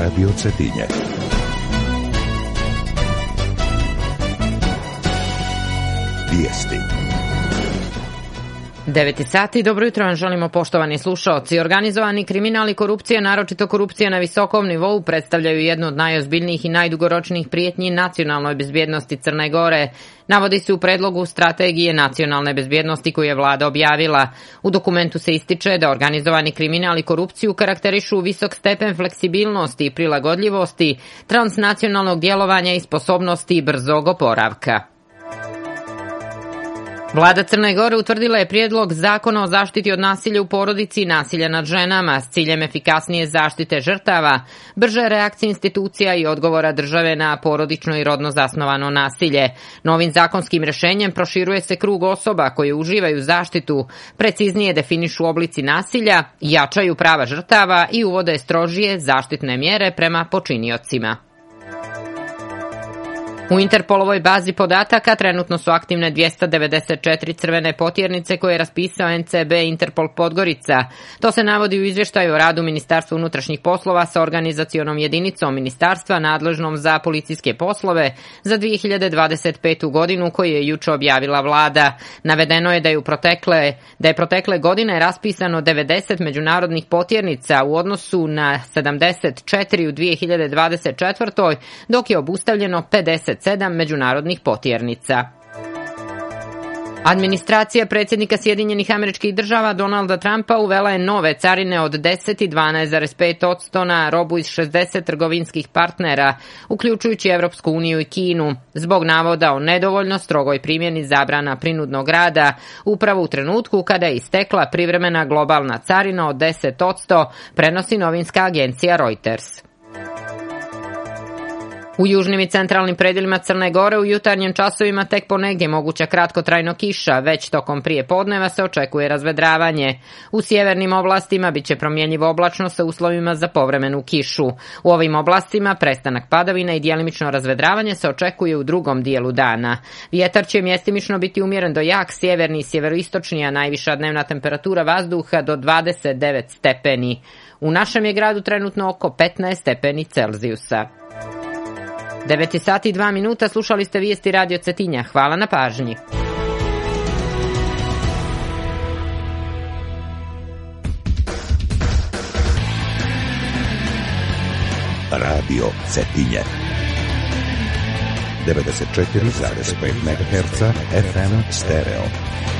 Radio Cetinje. Vijesti. 9 sati, dobro jutro vam želimo poštovani slušaoci. Organizovani kriminal i korupcija, naročito korupcija na visokom nivou, predstavljaju jednu od najozbiljnijih i najdugoročnijih prijetnji nacionalnoj bezbjednosti Crne Gore. Navodi se u predlogu strategije nacionalne bezbjednosti koju je vlada objavila. U dokumentu se ističe da organizovani kriminal i korupciju karakterišu visok stepen fleksibilnosti i prilagodljivosti, transnacionalnog djelovanja i sposobnosti brzog oporavka. Vlada Crne Gore utvrdila je prijedlog zakona o zaštiti od nasilja u porodici i nasilja nad ženama s ciljem efikasnije zaštite žrtava, brže reakcije institucija i odgovora države na porodično i rodno zasnovano nasilje. Novim zakonskim rješenjem proširuje se krug osoba koje uživaju zaštitu, preciznije definišu oblici nasilja, jačaju prava žrtava i uvode strožije zaštitne mjere prema počiniocima. U Interpolovoj bazi podataka trenutno su aktivne 294 crvene potjernice koje je raspisao NCB Interpol Podgorica. To se navodi u izvještaju o radu Ministarstva unutrašnjih poslova sa organizacionom jedinicom ministarstva nadležnom za policijske poslove za 2025. godinu koju je juče objavila vlada. Navedeno je da je protekle godine raspisano 90 međunarodnih potjernica u odnosu na 74 u 2024. dok je obustavljeno 57 međunarodnih potjernica. Administracija predsjednika Sjedinjenih Američkih Država Donalda Trumpa uvela je nove carine od 10 i 12,5% na robu iz 60 trgovinskih partnera, uključujući Evropsku uniju i Kinu, zbog navoda o nedovoljno strogoj primjeni zabrana prinudnog rada, upravo u trenutku kada je istekla privremena globalna carina od 10%, prenosi novinska agencija Reuters. U južnim i centralnim predjelima Crne Gore u jutarnjim časovima tek ponegdje moguća kratkotrajno kiša, već tokom prije podneva se očekuje razvedravanje. U sjevernim oblastima bit će promjenjivo oblačno sa uslovima za povremenu kišu. U ovim oblastima prestanak padavina i djelimično razvedravanje se očekuje u drugom dijelu dana. Vjetar će mjestimično biti umjeren do jak sjeverni i sjeveroistočni, a najviša dnevna temperatura vazduha do 29 stepeni. U našem je gradu trenutno oko 15 stepeni Celzijusa. 9 sati i 2 minuta, slušali ste vijesti Radio Cetinja. Hvala na pažnji. Radio Cetinje. 94,5 MHz FM stereo.